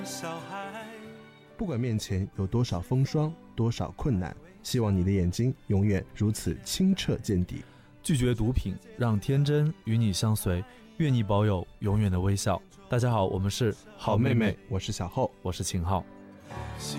不管面前有多少风霜，多少困难，希望你的眼睛永远如此清澈见底。 拒绝毒品，让天真与你相随，愿你保有永远的微笑。大家好，我们是好妹妹，我是小厚， 我是秦昊。 希